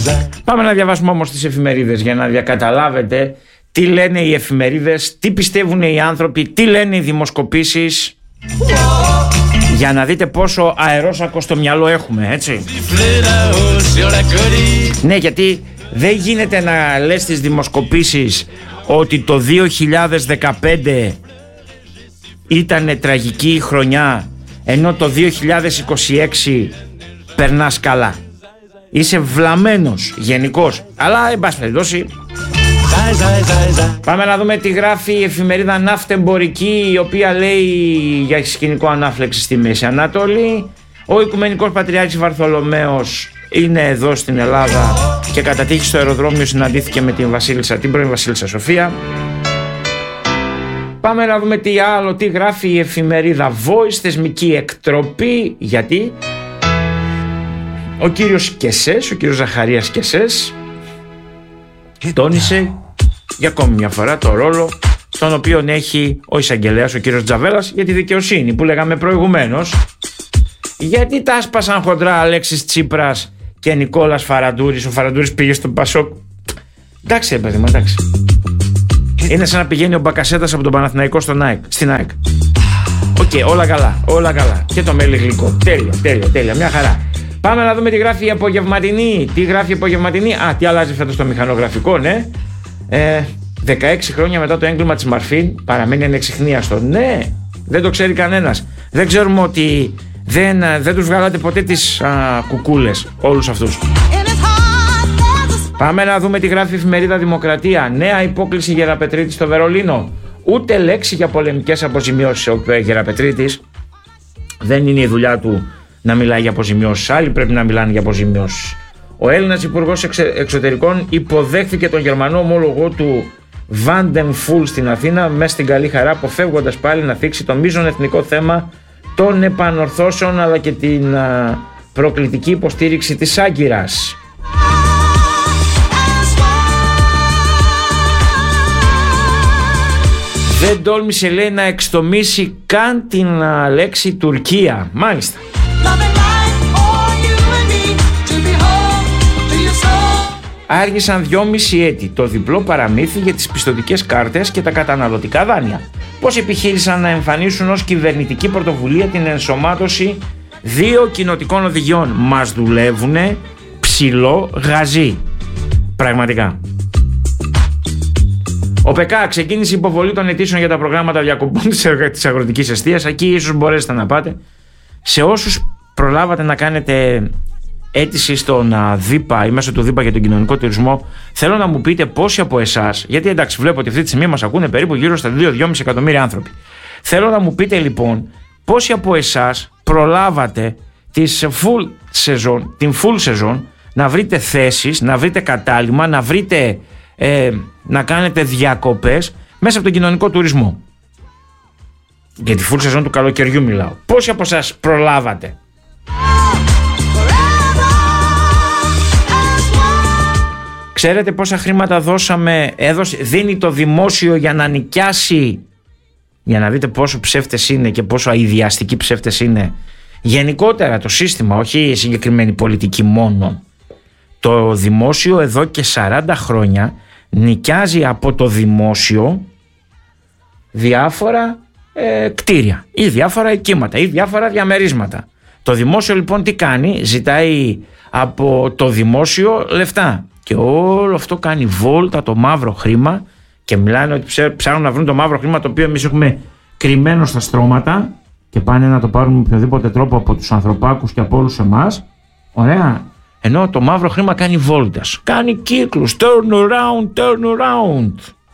Πάμε να διαβάσουμε όμως τις εφημερίδες για να καταλάβετε τι λένε οι εφημερίδες, τι πιστεύουν οι άνθρωποι, τι λένε οι δημοσκοπήσεις, για να δείτε πόσο αερόσακο στο μυαλό έχουμε, έτσι. Ναι, γιατί δεν γίνεται να λες στις δημοσκοπήσεις ότι το 2015 ήταν τραγική χρονιά, ενώ το 2026 περνάς καλά. Είσαι βλαμμένος γενικώς, αλλά εν πάση περιπτώσει. Πάμε να δούμε τι γράφει η εφημερίδα Ναυτεμπορική, η οποία λέει για σκηνικό ανάφλεξη στη Μέση Ανατολή. Ο Οικουμενικός Πατριάρχης Βαρθολομαίος είναι εδώ στην Ελλάδα και κατά τύχη στο αεροδρόμιο συναντήθηκε με την πρώην Βασίλισσα Σοφία. Πάμε να δούμε τι άλλο, τι γράφει η εφημερίδα Voice, θεσμική εκτροπή. Γιατί ο κύριος Κεσές, ο κύριος Ζαχαρίας Κεσές, τόνισε για ακόμη μια φορά το ρόλο τον οποίο έχει ο εισαγγελέας, ο κύριος Τζαβέλας, για τη δικαιοσύνη που λέγαμε προηγουμένως. Γιατί τα άσπασαν χοντρά Αλέξης Τσίπρας και Νικόλας Φαραντούρης? Ο Φαραντούρης πήγε στο Πασόκ. Εντάξει, παιδί μου, εντάξει. Είναι σαν να πηγαίνει ο Μπακασέτας από τον Παναθηναϊκό στην ΑΕΚ. Οκ, όλα καλά, όλα καλά. Και το μέλι γλυκό. Τέλεια, μια χαρά. Πάμε να δούμε τι γράφει η Απογευματινή. Τι γράφει η Απογευματινή? Τι αλλάζει φέτος το μηχανογραφικό, ναι. 16 χρόνια μετά το έγκλημα της Μαρφίν παραμένει ανεξιχνίαστο. Ναι, δεν το ξέρει κανένας. Δεν ξέρουμε ότι δεν τους βγάλατε ποτέ τις κουκούλες όλους αυτούς. Πάμε να δούμε τι γράφει η εφημερίδα Δημοκρατία. Νέα υπόκληση Γεραπετρίτη στο Βερολίνο. Ούτε λέξη για πολεμικές αποζημιώσεις. Ο Γεραπετρίτης δεν είναι η δουλειά του να μιλάει για αποζημιώσεις. Άλλοι πρέπει να μιλάνε για αποζημιώσεις. Ο Έλληνας Υπουργός Εξωτερικών υποδέχθηκε τον Γερμανό ομόλογο του Βάντεν Φουλ στην Αθήνα μέσα στην καλή χαρά, αποφεύγοντας πάλι να θίξει το μείζον εθνικό θέμα των επανορθώσεων αλλά και την προκλητική υποστήριξη της Άγκυρας. Δεν τόλμησε, λέει, να εξτομίσει καν την λέξη Τουρκία. Μάλιστα. Άργησαν 2,5 έτη το διπλό παραμύθι για τις πιστωτικές κάρτες και τα καταναλωτικά δάνεια. Πώς επιχείρησαν να εμφανίσουν ως κυβερνητική πρωτοβουλία την ενσωμάτωση 2 κοινοτικών οδηγιών. Μας δουλεύουνε ψηλό γαζί. Πραγματικά. Ο ΠΕΚΑ ξεκίνησε υποβολή των αιτήσεων για τα προγράμματα διακοπών της αγροτικής εστίας. Εκεί ίσως μπορέσετε να πάτε. Σε όσους προλάβατε να κάνετε αίτηση στον ΔΥΠΑ ή μέσω του ΔΥΠΑ για τον κοινωνικό τουρισμό, θέλω να μου πείτε πόσοι από εσάς, γιατί εντάξει, βλέπω ότι αυτή τη στιγμή μας ακούνε περίπου γύρω στα 2-2,5 εκατομμύρια άνθρωποι. Θέλω να μου πείτε λοιπόν πόσοι από εσάς προλάβατε την full season να βρείτε θέσεις, να βρείτε κατάλημα, να βρείτε να κάνετε διακοπές μέσα από τον κοινωνικό τουρισμό. Για τη full season του καλοκαιριού μιλάω. Πόσοι από εσάς προλάβατε? Ξέρετε πόσα χρήματα δίνει το δημόσιο για να νοικιάσει, για να δείτε πόσο ψεύτες είναι και πόσο αηδιαστικοί ψεύτες είναι γενικότερα το σύστημα, όχι η συγκεκριμένη πολιτική μόνο. Το δημόσιο εδώ και 40 χρόνια νοικιάζει από το δημόσιο διάφορα κτίρια ή διάφορα οικίματα ή διάφορα διαμερίσματα. Το δημόσιο λοιπόν τι κάνει? Ζητάει από το δημόσιο λεφτά. Και όλο αυτό κάνει βόλτα το μαύρο χρήμα και μιλάνε ότι ψάχνουν να βρουν το μαύρο χρήμα το οποίο εμείς έχουμε κρυμμένο στα στρώματα και πάνε να το πάρουν με οποιοδήποτε τρόπο από τους ανθρωπάκους και από όλους εμάς. Ωραία. Ενώ το μαύρο χρήμα κάνει βόλτας, κάνει κύκλους, turn around, turn around.